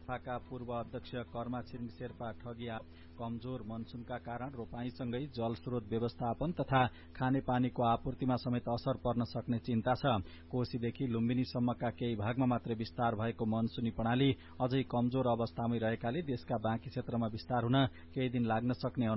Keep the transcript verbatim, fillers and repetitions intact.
राप्रपाका पूर्व अध्यक्ष कर्मा छिरिङ शेर्पा ठगिया। कमजोर मनसूनका कारण रोपाईसँगै जलस्रोत व्यवस्थापन तथा खानेपानीको आपूर्तिमा समेत असर पर्न सक्ने चिन्ता छ। कोशीदेखि लुम्बिनीसम्मका केही भागमा मात्रै विस्तार भएको मनसूनी प्रणाली अझै कमजोर अवस्थामै रहेकाले देशका बाँकी क्षेत्रमा विस्तार हुन केही दिन लाग्न सक्ने